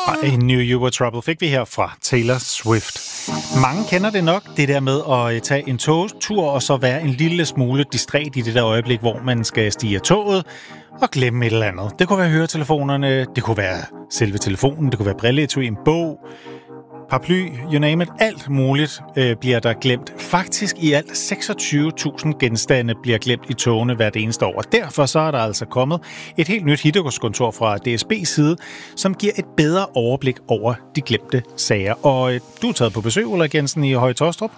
I Knew You Were Trouble fik vi her fra Taylor Swift. Mange kender det nok, det der med at tage en togtur og så være en lille smule distræt i det der øjeblik, hvor man skal stige af toget og glemme et eller andet. Det kunne være høretelefonerne, det kunne være selve telefonen, det kunne være brilleetui, en bog, paraply, you name it, alt muligt bliver der glemt. Faktisk i alt 26.000 genstande bliver glemt i togene hvert eneste år. Og derfor så er der altså kommet et helt nyt hittegodskontor fra DSB's side, som giver et bedre overblik over de glemte sager. Og du er taget på besøg, Ulrik Jensen, i Høje Taastrup.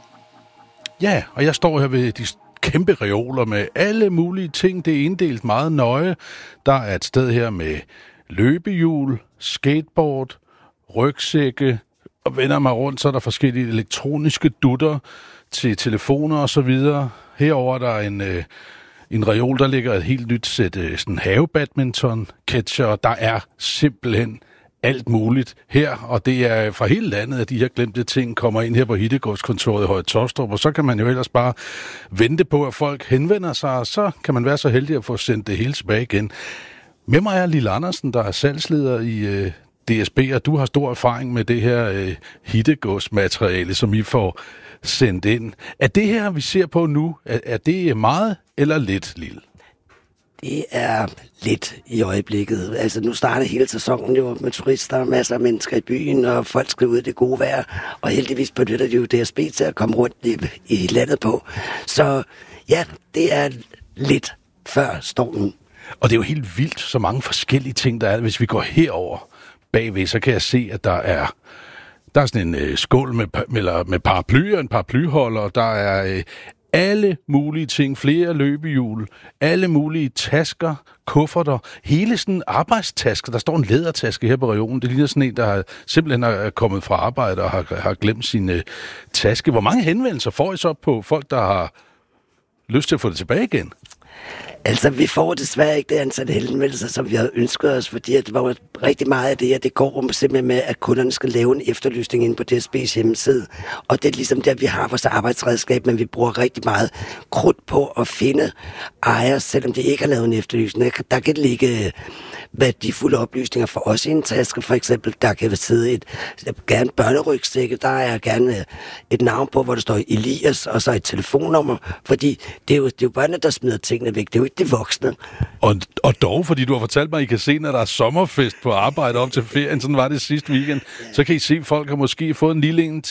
Ja, og jeg står her ved de kæmpe reoler med alle mulige ting. Det er inddelt meget nøje. Der er et sted her med løbehjul, skateboard, rygsække, og vender mig rundt, så er der forskellige elektroniske dutter til telefoner og så videre. Herover er der en reol, der ligger et helt nyt sæt sådan havebadminton-catcher, og der er simpelthen alt muligt her, og det er fra hele landet, at de her glemte ting kommer ind her på hittegodskontoret i Høje Taastrup, og så kan man jo ellers bare vente på, at folk henvender sig, og så kan man være så heldig at få sendt det hele tilbage igen. Med mig er Lille Andersen, der er salgsleder i DSB, og du har stor erfaring med det her hittegodsmateriale, som I får sendt ind. Er det her, vi ser på nu, er det meget eller lidt, Lille? Det er lidt i øjeblikket. Altså nu starter hele sæsonen jo med turister og masser af mennesker i byen, og folk skal ud i det gode vejr, og heldigvis benytter de jo DSB til at komme rundt i landet på. Så ja, det er lidt før stormen. Og det er jo helt vildt, så mange forskellige ting, der er. Hvis vi går herover bagved, så kan jeg se, at der er sådan en skål med paraplyer, en paraplyholder, der er alle mulige ting, flere løbehjul, alle mulige tasker, kufferter, hele sådan en arbejdstaske. Der står en lædertaske her på regionen. Det ligner sådan en, der simpelthen er kommet fra arbejde og har glemt sin taske. Hvor mange henvendelser får I så på folk, der har lyst til at få det tilbage igen? Altså, vi får desværre ikke det antal henvendelser, som vi havde ønsket os, fordi det var rigtig meget af det her. Det går simpelthen med, at kunderne skal lave en efterlysning ind på DSB's hjemmeside. Og det er ligesom der, vi har vores arbejdsredskab, men vi bruger rigtig meget krudt på at finde ejere, selvom de ikke har lavet en efterlysning. Der kan ligge værdifulde oplysninger for os i en taske, for eksempel. Der kan sidde gerne børnerygsække, der er gerne et navn på, hvor der står Elias, og så et telefonnummer, fordi det er jo børnene, der smider tingene væk. Det er jo ikke de voksne. Og dog, fordi du har fortalt mig, at I kan se, når der er sommerfest på arbejde op til ferien, sådan var det sidste weekend, så kan I se, at folk har måske fået en lille en